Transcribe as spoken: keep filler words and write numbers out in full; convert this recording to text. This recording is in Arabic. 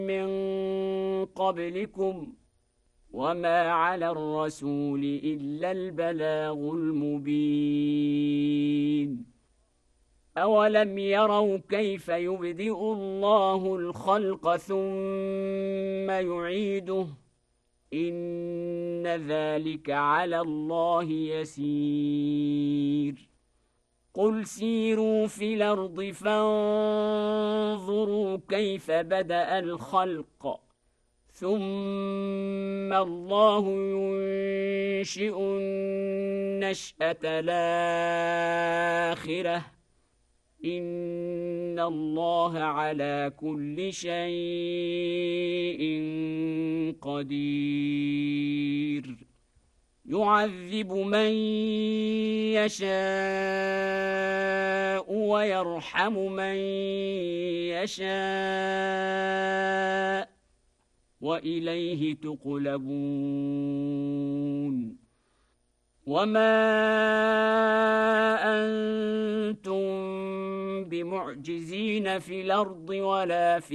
من قبلكم وما على الرسول إلا البلاغ المبين أولم يروا كيف يبدئ الله الخلق ثم يعيده إن ذلك على الله يسير قل سيروا في الأرض فانظروا كيف بدأ الخلق ثم الله ينشئ النشأة الآخرة إن الله على كل شيء قدير يعذب من يشاء ويرحم من يشاء وإليه تقلبون وما أنتم بمعجزين في الأرض ولا في